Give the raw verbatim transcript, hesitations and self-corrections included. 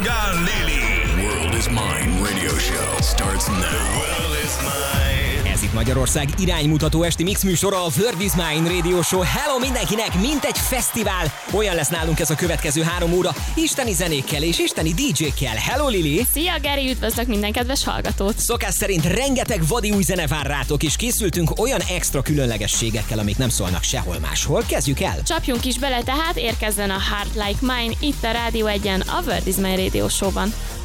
Gaga Lili. World is Mine radio show starts now. World is mine. Ez itt Magyarország iránymutató esti mix műsora, a World is Mine Radio Show. Hello mindenkinek, mint egy fesztivál. Olyan lesz nálunk ez a következő három óra, isteni zenékkel és isteni dé jékkel. Hello Lili! Szia Geri, üdvözlök minden kedves hallgatót! Szokás szerint rengeteg vadi új zene vár rátok, és készültünk olyan extra különlegességekkel, amik nem szólnak sehol máshol. Kezdjük el! Csapjunk is bele tehát, érkezzen a Heart Like Mine itt a Rádió egyen, a World is Mine Radio Show-ban.